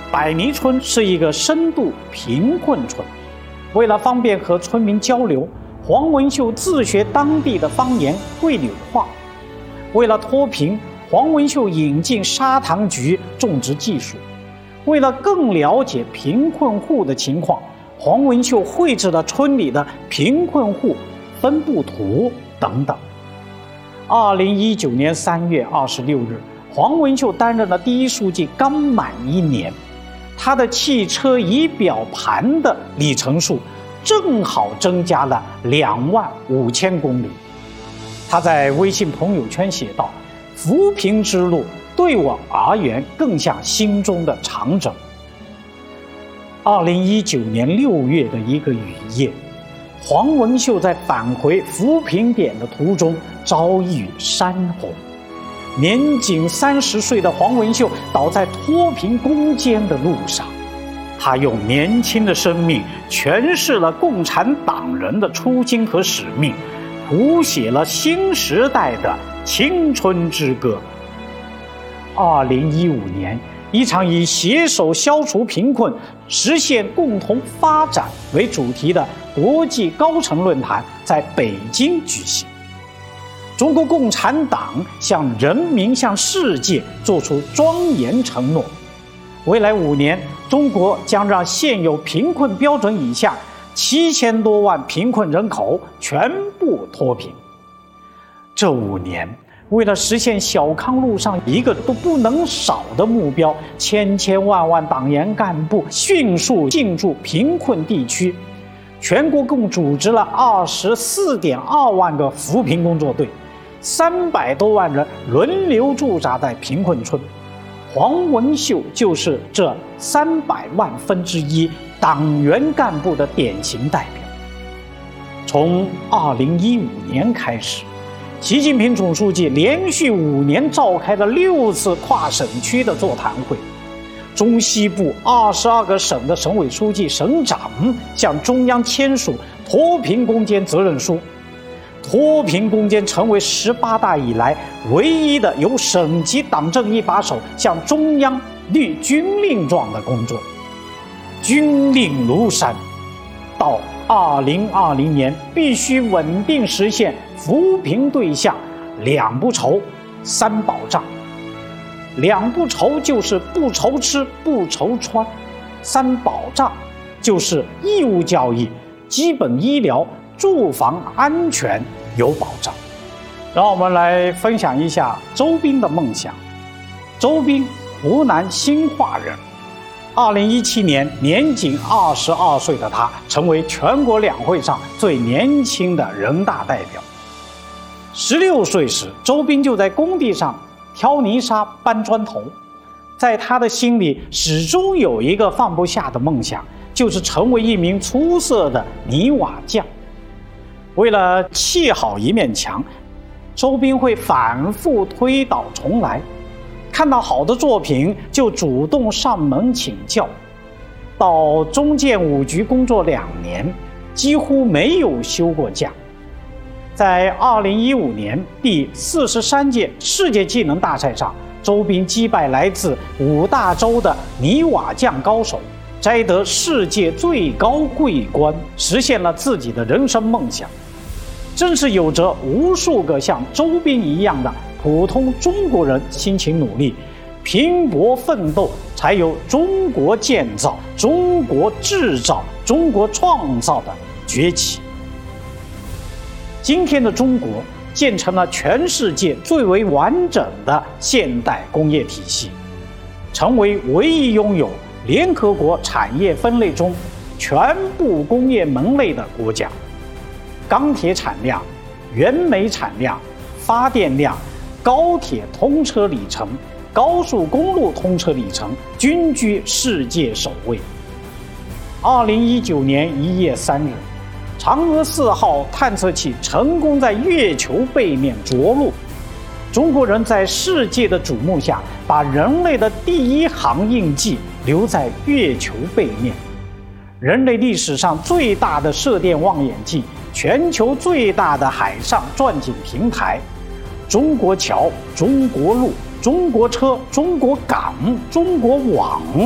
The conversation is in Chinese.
百泥村是一个深度贫困村。为了方便和村民交流，黄文秀自学当地的方言桂柳话。为了脱贫，黄文秀引进砂糖橘种植技术。为了更了解贫困户的情况，黄文秀绘制了村里的贫困户分布图等等。2019年3月26日，黄文秀担任了第一书记刚满1年，他的汽车仪表盘的里程数正好增加了25000公里。他在微信朋友圈写道：“扶贫之路对我而言更像心中的长征。”2019年6月的一个雨夜，黄文秀在返回扶贫点的途中遭遇山洪。年仅30岁的黄文秀倒在脱贫攻坚的路上，他用年轻的生命诠释了共产党人的初心和使命，谱写了新时代的青春之歌。2015年，一场以携手消除贫困、实现共同发展为主题的国际高层论坛在北京举行。中国共产党向人民、向世界作出庄严承诺：未来5年，中国将让现有贫困标准以下7000多万贫困人口全部脱贫。这5年，为了实现小康路上一个都不能少的目标，千万党员干部迅速进驻贫困地区，全国共组织了24.2万个扶贫工作队，300多万人轮流驻扎在贫困村。黄文秀就是这300万分之一党员干部的典型代表。从2015年开始，习近平总书记连续5年召开了6次跨省区的座谈会，中西部22个省的省委书记、省长向中央签署脱贫攻坚责任书。脱贫攻坚成为18大以来唯一的由省级党政一把手向中央立军令状的工作。军令如山，到2020年必须稳定实现扶贫对象2不愁3保障。2不愁就是不愁吃不愁穿，3保障就是义务教育、基本医疗、住房安全有保障。让我们来分享一下周斌的梦想。周斌，湖南兴化人。2017年，年仅22岁的他成为全国两会上最年轻的人大代表。16岁时，周斌就在工地上挑泥沙、搬砖头。在他的心里，始终有一个放不下的梦想，就是成为一名出色的泥瓦匠。为了砌好一面墙，周斌会反复推倒重来，看到好的作品就主动上门请教。到中建五局工作2年，几乎没有休过假。在2015年第43届世界技能大赛上，周斌击败来自5大洲的泥瓦匠高手，摘得世界最高桂冠，实现了自己的人生梦想。正是有着无数个像周斌一样的普通中国人辛勤努力、拼搏奋斗，才有中国建造、中国制造、中国创造的崛起。今天的中国建成了全世界最为完整的现代工业体系，成为唯一拥有联合国产业分类中全部工业门类的国家。钢铁产量、原煤产量、发电量、高铁通车里程、高速公路通车里程均居世界首位。2019年1月3日，嫦娥4号探测器成功在月球背面着陆，中国人在世界的瞩目下，把人类的第一行印记留在月球背面。人类历史上最大的射电望远镜，全球最大的海上钻井平台，中国桥、中国路、中国车、中国港、中国网。